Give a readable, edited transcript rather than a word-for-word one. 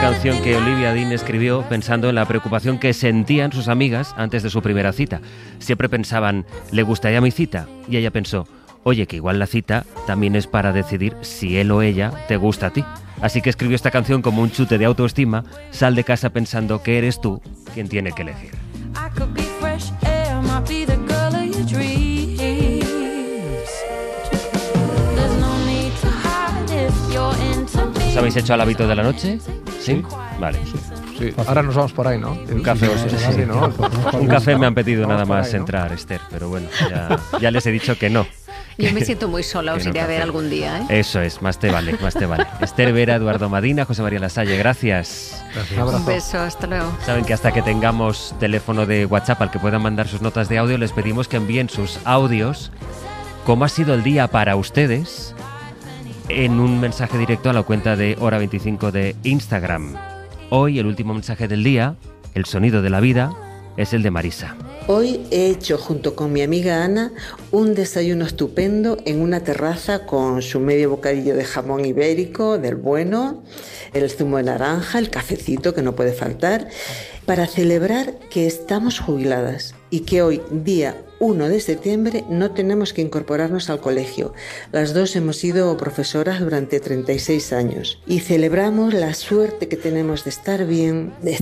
canción que Olivia Dean escribió pensando en la preocupación que sentían sus amigas antes de su primera cita. Siempre pensaban, ¿le gustaría mi cita? Y ella pensó, oye, que igual la cita también es para decidir si él o ella te gusta a ti. Así que escribió esta canción como un chute de autoestima. Sal de casa pensando que eres tú quien tiene que elegir. ¿Os habéis hecho al hábito de la noche? ¿Sí? Vale. Sí. Ahora nos vamos por ahí, ¿no? Un café, sí, ¿no? Un café me han pedido nada más ahí, ¿no? Entrar, Esther, pero bueno, ya les he dicho que no. Yo me siento muy sola, os iré a ver algún día, ¿eh? Eso es, más te vale, más te vale. Esther Vera, Eduardo Madina, José María Lasalle, gracias. Un beso, hasta luego. Saben que hasta que tengamos teléfono de WhatsApp al que puedan mandar sus notas de audio, les pedimos que envíen sus audios, cómo ha sido el día para ustedes, en un mensaje directo a la cuenta de Hora 25 de Instagram. Hoy el último mensaje del día, el sonido de la vida, es el de Marisa. Hoy he hecho junto con mi amiga Ana un desayuno estupendo en una terraza con su medio bocadillo de jamón ibérico, del bueno, el zumo de naranja, el cafecito que no puede faltar, para celebrar que estamos jubiladas y que hoy, día 1 de septiembre, no tenemos que incorporarnos al colegio. Las dos hemos sido profesoras durante 36 años y celebramos la suerte que tenemos de estar bien, de